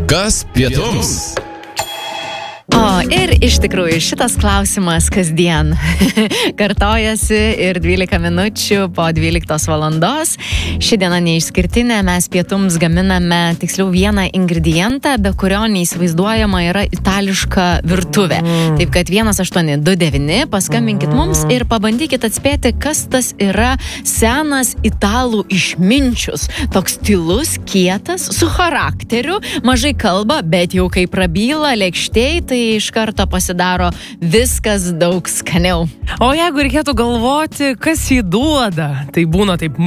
Kas pietums? O, ir iš tikrųjų šitas klausimas kasdien kartojasi ir 12 minučių po 12 valandos. Ši diena neišskirtinė, mes pietums gaminame tiksliau vieną ingredientą, be kurio neįsivaizduojama yra itališka virtuvė. Taip kad 1829 paskambinkit mums ir pabandykit atspėti, kas tas yra senas italų išminčius. Toks tylus, kietas, su charakteriu, mažai kalba, bet jau kai prabyla lėkštėj, tai iš karto pasidaro viskas daug skaniau. O jeigu reikėtų galvoti, kas jį duoda, tai būna taip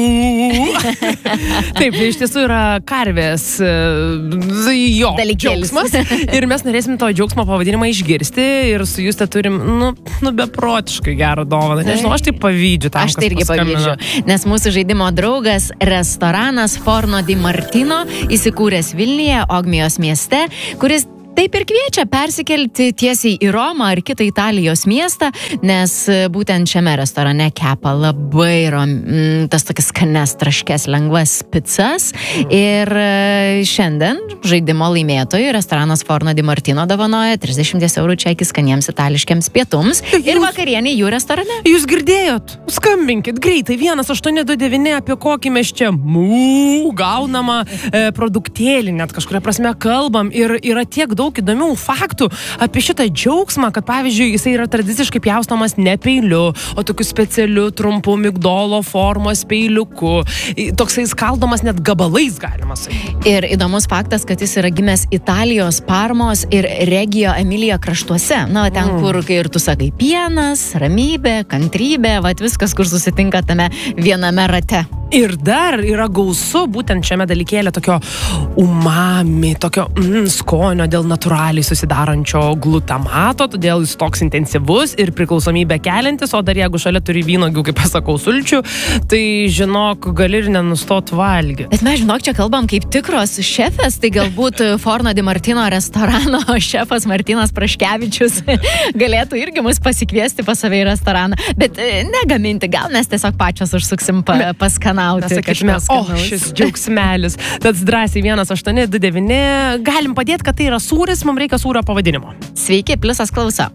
Taip, tai iš tiesų yra karvės jo džiaugsmas. Ir mes norėsim to džiaugsmo pavadinimą išgirsti ir su Juste turim, beprotiškai gerą dovaną. Nežinau, aš taip pavydžiu tam, aš tai irgi pavydžiu, nes mūsų žaidimo draugas restoranas Forno di Martino įsikūręs Vilniuje, Ogmijos mieste, kuris taip ir kviečia persikelti tiesiai į Romą ar kitą Italijos miestą, nes būtent šiame restorane kepa labai tas tokias skanes, traškes, lengvas picas. Ir šiandien žaidimo laimėtojui restoranas Forno di Martino dovanoja 30 eurų čekį skaniems itališkiams pietums ir vakarienį jų restorane. Jūs girdėjot? Skambinkit greitai 1829, apie kokį mes čia gaunamą produktėlį, net kažkuria prasme kalbam, ir yra tiek daug įdomių faktų apie šitą džiaugsmą, kad pavyzdžiui jisai yra tradiciškai pjaustomas ne peiliu, o tokiu specialiu trumpu migdolo formos peiliuku. Toksai skaldomas net gabalais, galima sakyti. Ir įdomus faktas, kad jis yra gimęs Italijos, Parmos ir Reggio Emilia kraštuose. Ten, kur ir tu sakai pienas, ramybė, kantrybė, viskas, kur susitinka tame viename rate. Ir dar yra gausu būtent šiame dalykėlė tokio umami, tokio skonio dėl natūraliai susidarančio glutamato, todėl jis toks intensyvus ir priklausomybę keliantis, o dar jeigu šalia turi vynuogių, kaip pasakau, sulčių, tai žinok, gali ir nenustot valgyti. Bet mes, žinok, čia kalbam kaip tikros šefės, tai galbūt Forno di Martino restorano šefas Martynas Praškevičius galėtų irgi mus pasikviesti pas save į restoraną, bet negaminti, gal mes tiesiog pačios užsuksim paskanauti. Sakykime, šis džiaugsmelis. Tad drąsiai 1829. Galim padėti, kad tai yra sūris, mums reikia sūrio pavadinimo. Sveiki, Pliusas klauso.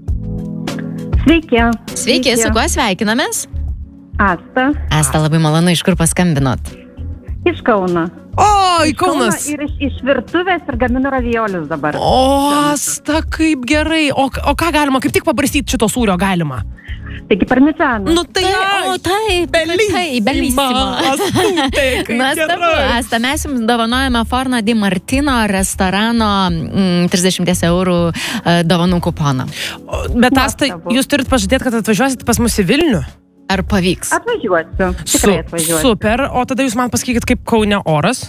Sveiki, su kuo sveikinamės? Asta, labai malonu, iš kur paskambinot? Iš Kauno. Iš Kaunas. Ir iš virtuvės ir gaminu raviolius dabar. Asta, kaip gerai. O ką galima, kaip tik pabarstyti šito sūrio galima? Taigi parmezano. Taip, bellissimo. Nuostabu, Asta, mes jums dovanojame Forno di Martino restorano 30 eurų dovanų kuponą. Bet Asta, jūs turit pažadėti, kad atvažiuosit pas mus į Vilnių? Ar pavyks? Atvažiuosiu, tikrai atvažiuosiu. Super, o tada jūs man pasakykit, kaip Kaune oras?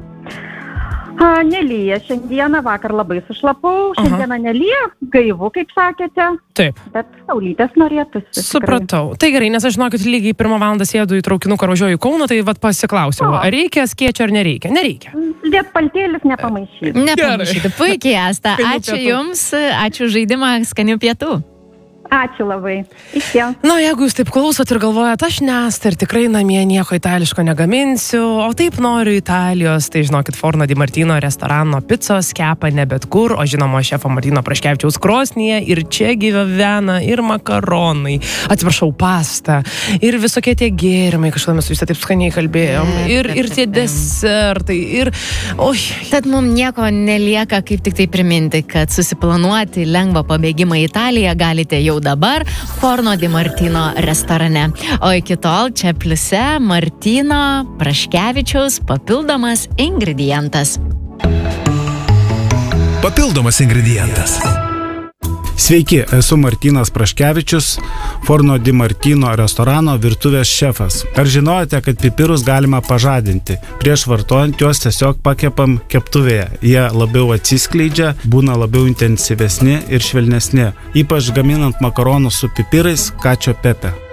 Nelyja šiandieną, vakar labai sušlapau, šiandieną nelyja, gaivu, kaip sakėte. Taip. Bet saulytės norėtųsi. Supratau. Tai gerai, nes aš žinokit, lygiai 1 valandą sėdu į traukinuką, važiuoju į Kauną, tai pasiklausiau, ar reikia skėčio ar nereikia? Nereikia. Lietpaltėlis nepamaišyti. Nepamaišyti. Puikiai, Asta. Ačiū jums, ačiū žaidimą, skanių pietų. Ačiū labai. Iki. Jeigu jūs taip klausot ir galvojat, aš Asta ir tikrai namie nieko itališko negaminsiu, o taip noriu Italijos, tai žinokit, Forno di Martino restorano picos kepa ne bet kur, o žinoma šefo Martyno Praškevičiaus krosnyje ir čia gyvena ir makaronai, atsiprašau, pasta, ir visokie tie gėrimai, kažkada mes su jūs taip skaniai kalbėjom, ir tie desertai, ir... Tad mums nieko nelieka, kaip tik tai priminti, kad susiplanuoti lengvą pabėgimą į Italiją galite jau dabar Forno di Martino restorane. O iki tol čia Pliuse Martyno Praškevičiaus papildomas ingredientas. Papildomas ingredientas. Sveiki, esu Martynas Praškevičius, Forno di Martino restorano virtuvės šefas. Ar žinojote, kad pipirus galima pažadinti? Prieš vartojant juos tiesiog pakepam keptuvėje. Jie labiau atsiskleidžia, būna labiau intensyvesni ir švelnesni. Ypač gaminant makaronus su pipirais, cacio e pepe.